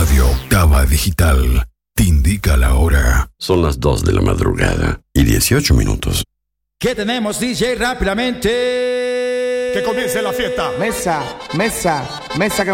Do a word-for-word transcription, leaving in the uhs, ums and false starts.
Radio Octava Digital te indica la hora. Son las dos de la madrugada y dieciocho minutos. ¿Qué tenemos, D J? Rápidamente. Que comience la fiesta. Mesa, mesa, mesa que